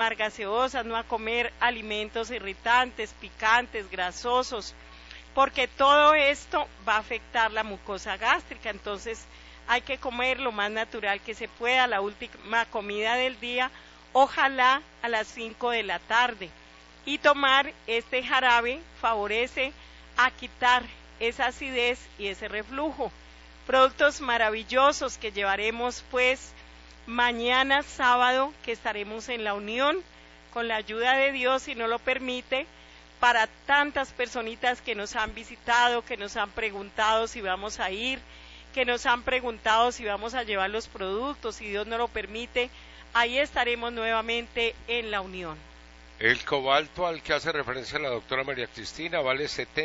tomar gaseosas, no a comer alimentos irritantes, picantes, grasosos, porque todo esto va a afectar la mucosa gástrica. Entonces hay que comer lo más natural que se pueda. La última comida del día, ojalá a las 5 de la tarde. Y tomar este jarabe favorece a quitar esa acidez y ese reflujo. Productos maravillosos que llevaremos pues mañana sábado, que estaremos en la Unión, con la ayuda de Dios, si no lo permite, para tantas personitas que nos han visitado, que nos han preguntado si vamos a ir, que nos han preguntado si vamos a llevar los productos, si Dios no lo permite, ahí estaremos nuevamente en la Unión. El cobalto al que hace referencia la doctora María Cristina vale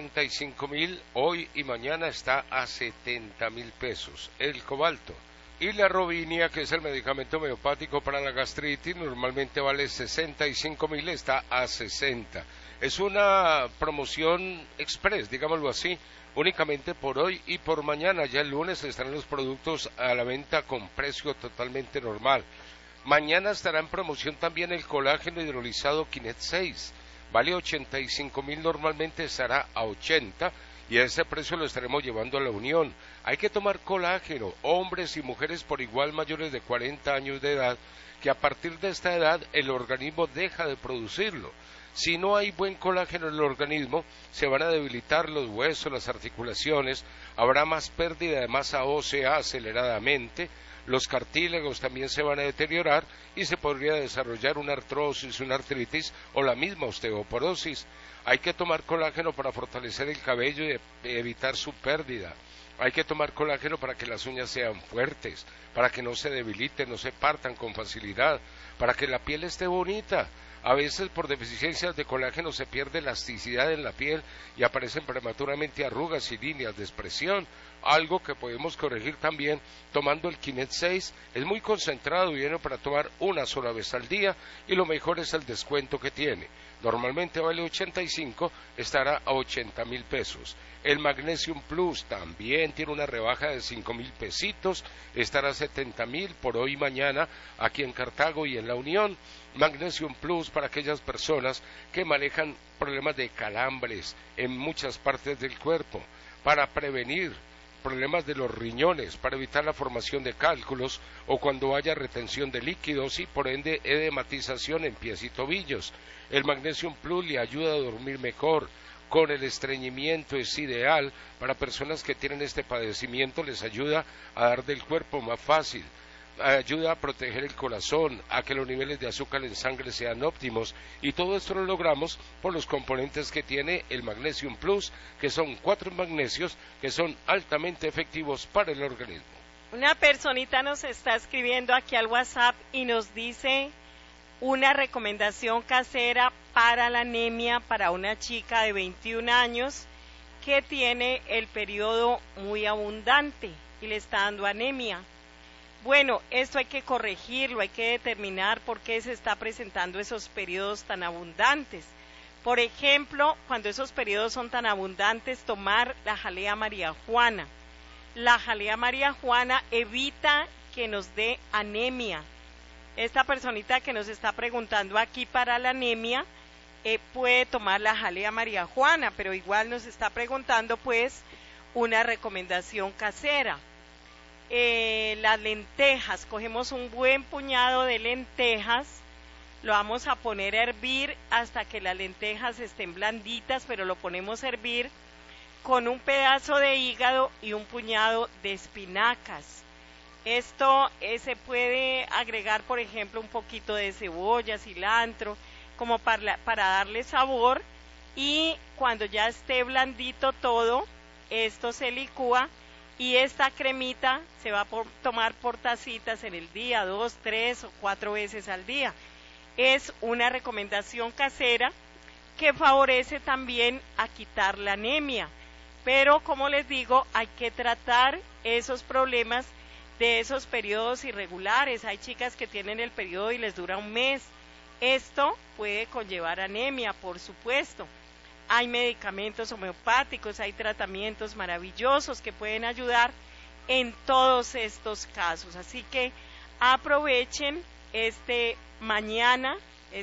75.000, hoy y mañana está a 70.000 pesos, el cobalto. Y la robinia, que es el medicamento homeopático para la gastritis, normalmente vale 65.000, está a 60. Es una promoción express, digámoslo así, únicamente por hoy y por mañana. Ya el lunes estarán los productos a la venta con precio totalmente normal. Mañana estará en promoción también el colágeno hidrolizado Kinet 6. Vale 85.000, normalmente estará a 80, y a ese precio lo estaremos llevando a la Unión. Hay que tomar colágeno, hombres y mujeres por igual mayores de 40 años de edad, que a partir de esta edad el organismo deja de producirlo. Si no hay buen colágeno en el organismo, se van a debilitar los huesos, las articulaciones, habrá más pérdida de masa ósea aceleradamente, los cartílagos también se van a deteriorar y se podría desarrollar una artrosis, una artritis o la misma osteoporosis. Hay que tomar colágeno para fortalecer el cabello y evitar su pérdida. Hay que tomar colágeno para que las uñas sean fuertes, para que no se debiliten, no se partan con facilidad, para que la piel esté bonita. A veces por deficiencias de colágeno se pierde elasticidad en la piel y aparecen prematuramente arrugas y líneas de expresión, algo que podemos corregir también tomando el Kinet 6. Es muy concentrado y viene para tomar una sola vez al día, y lo mejor es el descuento que tiene. Normalmente vale 85, estará a 80.000 pesos. El Magnesium Plus también tiene una rebaja de 5.000 pesitos, estará a 70.000 por hoy y mañana aquí en Cartago y en la Unión. Magnesium Plus para aquellas personas que manejan problemas de calambres en muchas partes del cuerpo, para prevenir problemas de los riñones, para evitar la formación de cálculos o cuando haya retención de líquidos y por ende edematización en pies y tobillos. El Magnesium Plus le ayuda a dormir mejor. Con el estreñimiento es ideal para personas que tienen este padecimiento, les ayuda a dar del cuerpo más fácil, ayuda a proteger el corazón, a que los niveles de azúcar en sangre sean óptimos, y todo esto lo logramos por los componentes que tiene el Magnesium Plus, que son 4 magnesios que son altamente efectivos para el organismo. Una personita nos está escribiendo aquí al WhatsApp y nos dice una recomendación casera para la anemia para una chica de 21 años que tiene el periodo muy abundante y le está dando anemia. Bueno, esto hay que corregirlo, hay que determinar por qué se está presentando esos periodos tan abundantes. Por ejemplo, cuando esos periodos son tan abundantes, tomar la jalea María Juana. La jalea María Juana evita que nos dé anemia. Esta personita que nos está preguntando aquí para la anemia puede tomar la jalea María Juana, pero igual nos está preguntando pues una recomendación casera. Las lentejas, cogemos un buen puñado de lentejas, lo vamos a poner a hervir hasta que las lentejas estén blanditas, pero lo ponemos a hervir con un pedazo de hígado y un puñado de espinacas. Esto se puede agregar, por ejemplo, un poquito de cebolla, cilantro, como para darle sabor, y cuando ya esté blandito todo, esto se licúa y esta cremita se va a tomar por tacitas en el día, 2, 3 o 4 veces al día. Es una recomendación casera que favorece también a quitar la anemia, pero como les digo, hay que tratar esos problemas de esos periodos irregulares. Hay chicas que tienen el periodo y les dura un mes. Esto puede conllevar anemia, por supuesto. Hay medicamentos homeopáticos, hay tratamientos maravillosos que pueden ayudar en todos estos casos. Así que aprovechen mañana